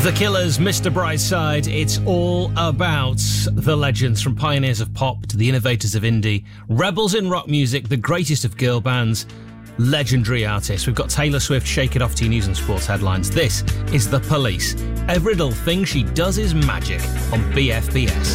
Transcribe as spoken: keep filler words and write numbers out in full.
The Killers, Mister Brightside. It's all about the legends, from pioneers of pop to the innovators of indie, rebels in rock music, the greatest of girl bands, legendary artists. We've got Taylor Swift, Shake It Off to your news and sports headlines. This is The Police. Every little thing she does is magic on B F B S.